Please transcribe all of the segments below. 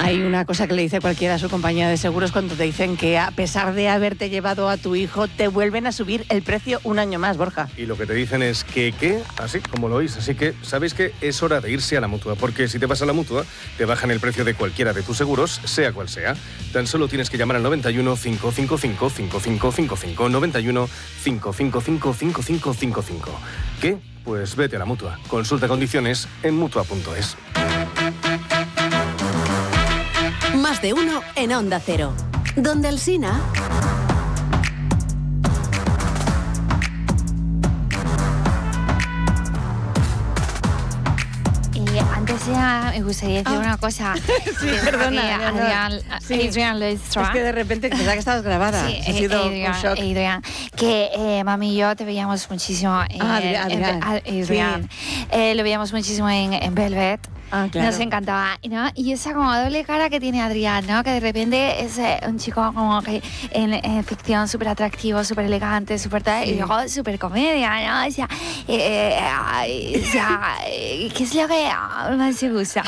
Hay una cosa que le dice cualquiera a su compañía de seguros cuando te dicen que a pesar de haberte llevado a tu hijo, te vuelven a subir el precio un año más, Borja. Y lo que te dicen es que, así como lo oís, así que sabéis que es hora de irse a la Mutua, porque si te vas a la Mutua, te bajan el precio de cualquiera de tus seguros, sea cual sea. Tan solo tienes que llamar al 91 555 5555, 91 555 5555. ¿Qué? Pues vete a la Mutua. Consulta condiciones en Mutua.es. Más de uno en Onda Cero. Donde Alsina... Antes me gustaría decir una cosa. Sí, perdona. Adrián Leistra. Es que de repente pensaba que estabas grabada. Sí, Ha sido un shock. Adrián, que mami y yo te veíamos muchísimo Adrián. Adrián. Lo veíamos muchísimo en Velvet. Ah, claro. Nos encantaba, ¿no? Y esa como doble cara que tiene Adrián, ¿no? Que de repente es un chico como que en ficción súper atractivo, súper elegante, súper tal, y luego súper comedia, ¿no? O sea, ¿qué es lo que más te gusta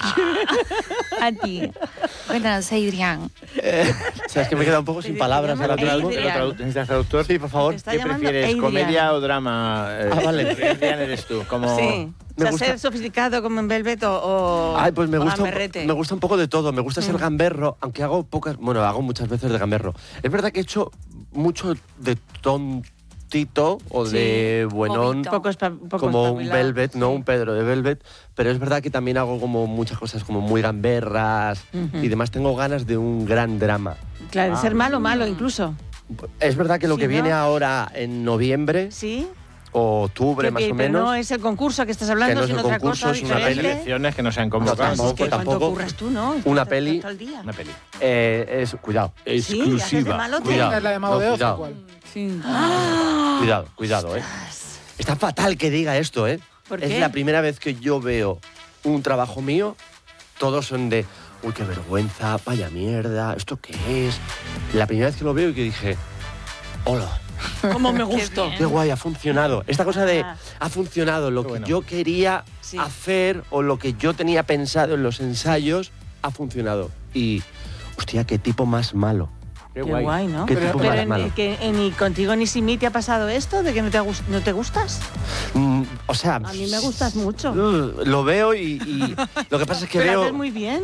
a ti? Cuéntanos, Adrián. O sea, es que me he quedado un poco sin palabras ahora mismo. ¿Necesitas traductor? Sí, por favor. Está ¿Qué llamando prefieres, Adrián. comedia o drama? Vale. Adrián eres tú, como... Sí. O sea, ser sofisticado como en Velvet o Ay, pues me o gusta gamberrete. un poco de todo. Me gusta ser gamberro, aunque hago muchas veces de gamberro. Es verdad que he hecho mucho de tontito o de buenón, Bobito. como un Velvet, no un Pedro de Velvet, pero es verdad que también hago como muchas cosas como muy gamberras y demás. Tengo ganas de un gran drama. Claro, ser malo incluso. Es verdad que lo Sí, que ¿no? viene ahora en noviembre Sí. o octubre más o Pero menos. no es el concurso que estás hablando, Que no es sino el otra concurso, cosa es una diferente. Elecciones que no se han No, convocado. Es que tampoco. cuánto curras tú, ¿no? Una Estás peli. todo el día. Una peli. Cuidado. Sí, haces de malote. Cuidado. ¿La de Mago de Oz cuidado. o cuál? Sí. Cuidado, Está fatal que diga esto, ¿Por Es qué? la primera vez que yo veo un trabajo mío, todos son de, uy, qué vergüenza, vaya mierda, ¿esto qué es? La primera vez que lo veo y que dije, hola, Como me gustó. qué guay, ha funcionado. Esta cosa de, ha funcionado, lo Qué que bueno. yo quería Sí. hacer o lo que yo tenía pensado en los ensayos, ha funcionado. Y, hostia, qué tipo más malo. Qué Qué guay. guay, ¿no? Qué Pero, tipo pero más malo. ni contigo ni sin mí te ha pasado esto de que no te gustas. O sea... A mí me gustas mucho. Lo veo y lo que pasa es que Pero veo... haces muy bien.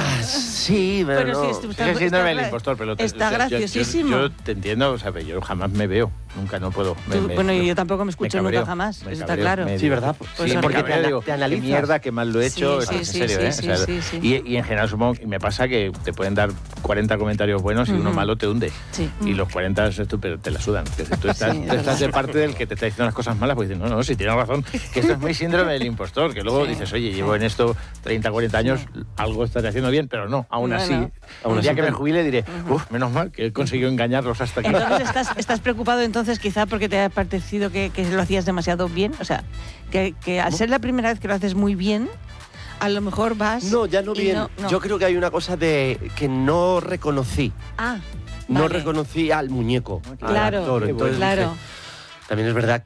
Sí, pero, Pero no. sí, Sigue siendo el impostor, pero está graciosísimo. Yo te entiendo, o sea, yo jamás me veo, nunca, no puedo. Bueno, y yo tampoco me escucho cabreo, nunca jamás, me eso está cabreo, claro. me Sí, digo, ¿verdad? Pues sí, me porque cabreo. digo, te analizas. qué mierda, qué mal lo he hecho, Sí, en sí, serio, sí, ¿eh? sí, sí. Y en general supongo, y me pasa que te pueden dar 40 comentarios buenos y uno malo te hunde. Sí. Y los 40 es tú, pero te la sudan. Que si tú estás, Sí, es tú estás verdad. de parte del que te está diciendo las cosas malas, pues dices, no, si tienes razón, que esto es muy síndrome del impostor, que luego dices, oye, llevo en esto 30, 40 años, algo estaré haciendo bien, pero no, aún No, así, no. un día que me jubile diré, menos mal que he conseguido engañarlos hasta aquí. Entonces estás preocupado entonces quizá porque te ha parecido que lo hacías demasiado bien. O sea, que al ser la primera vez que lo haces muy bien, a lo mejor vas... No, ya no y bien. no. Yo creo que hay una cosa de que no reconocí. Ah, No vale. reconocí al muñeco, al Claro, actor. Entonces claro. dije, también es verdad